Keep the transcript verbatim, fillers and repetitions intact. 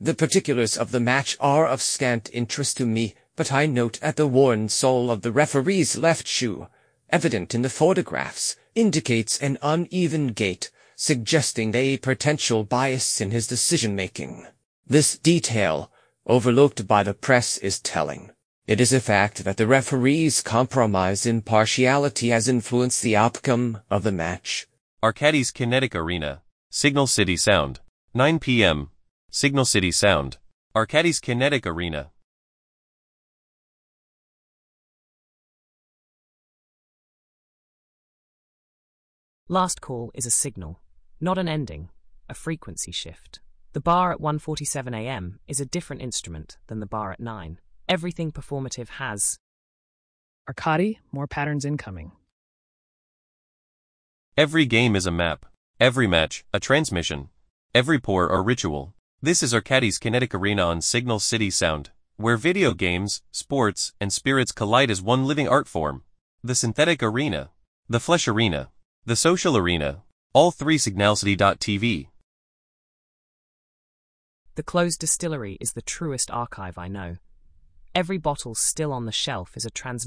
The particulars of the match are of scant interest to me, but I note that the worn sole of the referee's left shoe, evident in the photographs, indicates an uneven gait, suggesting a potential bias in his decision-making. This detail, overlooked by the press, is telling. It is a fact that the referee's compromised impartiality has influenced the outcome of the match. Arcadis Kinetic Arena, Signal City Sound, nine p m Signal City Sound, Arcadis Kinetic Arena. Last call is a signal, not an ending, a frequency shift. The bar at one forty-seven a m is a different instrument than the bar at nine. Everything performative has. Arcadi, more patterns incoming. Every game is a map. Every match, a transmission. Every pour or ritual. This is Arcadis Kinetic Arena on Signal City Sound, where video games, sports, and spirits collide as one living art form. The synthetic arena. The flesh arena. The social arena. All three signalcity dot t v. The closed distillery is the truest archive I know. Every bottle still on the shelf is a transmission.